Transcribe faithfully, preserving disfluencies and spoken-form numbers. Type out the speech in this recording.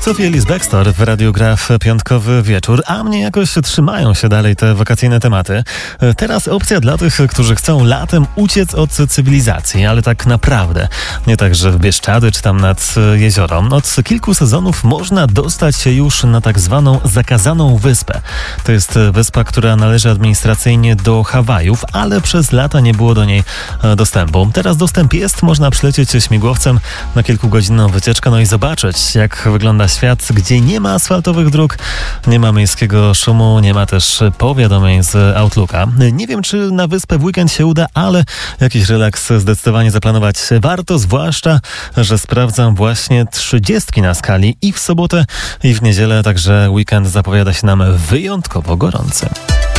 Sophie Ellis-Bextor w Radiu gra w piątkowy wieczór, a mnie jakoś trzymają się dalej te wakacyjne tematy. Teraz opcja dla tych, którzy chcą latem uciec od cywilizacji, ale tak naprawdę. Nie tak, że w Bieszczady czy tam nad jezioro. Od kilku sezonów można dostać się już na tak zwaną zakazaną wyspę. To jest wyspa, która należy administracyjnie do Hawajów, ale przez lata nie było do niej dostępu. Teraz dostęp jest, można przylecieć śmigłowcem na kilkugodzinną wycieczkę, no i zobaczyć, jak wygląda świat, gdzie nie ma asfaltowych dróg, nie ma miejskiego szumu, nie ma też powiadomień z Outlooka. Nie wiem, czy na wyspę w weekend się uda, ale jakiś relaks zdecydowanie zaplanować warto, zwłaszcza, że sprawdzam właśnie trzydziestki na skali i w sobotę, i w niedzielę, także weekend zapowiada się nam wyjątkowo gorący.